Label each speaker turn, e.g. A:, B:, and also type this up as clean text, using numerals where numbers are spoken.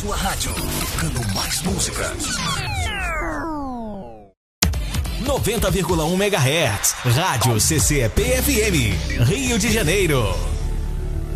A: sua rádio, tocando mais música. 90,1 MHz, Rádio CCP FM, Rio de Janeiro.